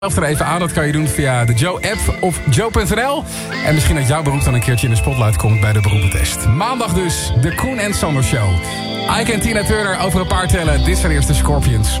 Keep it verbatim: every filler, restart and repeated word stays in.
Zelf er even aan, dat kan je doen via de Joe-app of joe punt n l. En misschien dat jouw beroep dan een keertje in de spotlight komt bij de beroepentest. Maandag dus, de Koen en Sander Show. Ike en Tina Turner over een paar tellen. Dit zijn eerst de Scorpions.